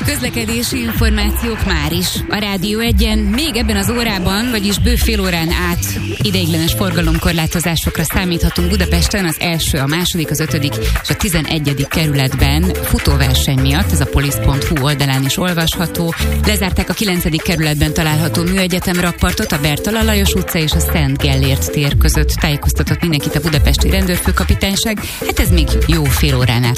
Közlekedési információk már is. A Rádió 1-en még ebben az órában, vagyis bő fél órán át ideiglenes forgalomkorlátozásokra számíthatunk Budapesten, az első, a második, az 5. és a 11. kerületben futóverseny miatt, ez a polisz.hu oldalán is olvasható. Lezárták a 9. kerületben található Műegyetem rakpartot, a Bertalan Lajos utca és a Szent Gellért tér között. Tájékoztatott mindenkit a budapesti rendőrfőkapitányság. Hát ez még jó fél órán át